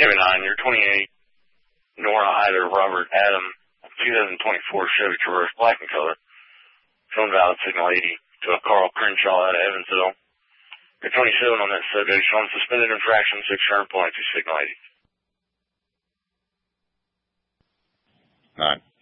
Kevin 9, you're 28, Nora Hyder, Robert Adam, 2024 Chevy Traverse, black in color, phone valid signal 80 to a Carl Crenshaw out of Evansville. You're 27 on that subject, on suspended infraction 600 points to signal 80. All right.